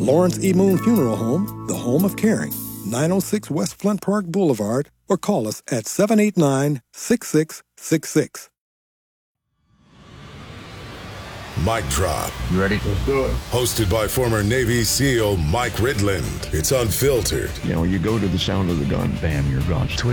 Lawrence E. Moon Funeral Home, the home of caring. 906 West Flint Park Boulevard, or call us at 789-6666. Mic Drop. You ready? Let's do it. Hosted by former Navy SEAL Mike Ridland. It's unfiltered. You know, you go to the sound of the gun, bam, you're gone.